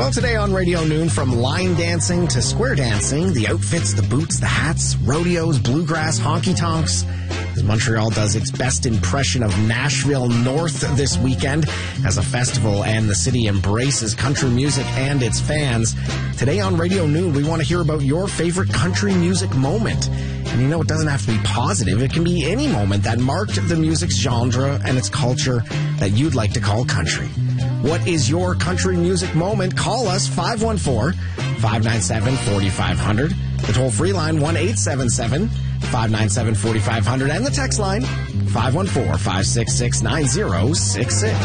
Well, today on Radio Noon, from line dancing to square dancing, the outfits, the boots, the hats, rodeos, bluegrass, honky-tonks, as Montreal does its best impression of Nashville North this weekend as a festival and the city embraces country music and its fans. Today on Radio Noon, we want to hear about your favorite country music moment. And you know, it doesn't have to be positive. It can be any moment that marked the music's genre and its culture that you'd like to call country. What is your country music moment? Call us 514-597-4500. The toll-free line 1-877-597-4500 and the text line 514-566-9066.